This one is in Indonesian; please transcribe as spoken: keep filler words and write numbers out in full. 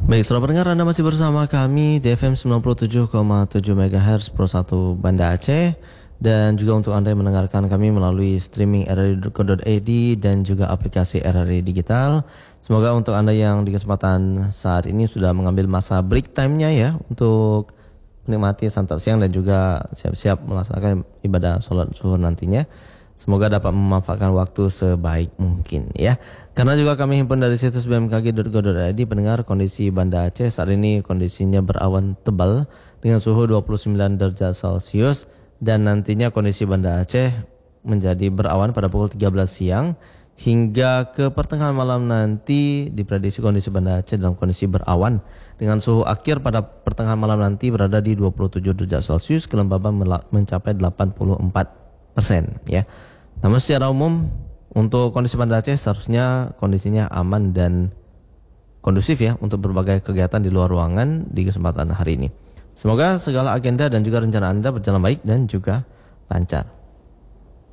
Baik, saudara pendengar, Anda masih bersama kami di F M sembilan puluh tujuh koma tujuh MHz Pro satu Banda Aceh. Dan juga untuk Anda yang mendengarkan kami melalui streaming r r i titik co titik i d dan juga aplikasi R R I Digital. Semoga untuk Anda yang di kesempatan saat ini sudah mengambil masa break time-nya ya, untuk menikmati santap siang dan juga siap-siap melaksanakan ibadah sholat zuhur nantinya. Semoga dapat memanfaatkan waktu sebaik mungkin ya. Karena juga kami himpun dari situs b m k g titik go titik i d, pendengar, kondisi Banda Aceh saat ini kondisinya berawan tebal dengan suhu dua puluh sembilan derajat Celcius, dan nantinya kondisi Banda Aceh menjadi berawan pada pukul tiga belas siang hingga ke pertengahan malam nanti. Diprediksi kondisi Banda Aceh dalam kondisi berawan dengan suhu akhir pada pertengahan malam nanti berada di dua puluh tujuh derajat Celcius, kelembaban mencapai delapan puluh empat persen ya. Namun secara umum untuk kondisi Banda Aceh seharusnya kondisinya aman dan kondusif ya untuk berbagai kegiatan di luar ruangan di kesempatan hari ini. Semoga segala agenda dan juga rencana Anda berjalan baik dan juga lancar.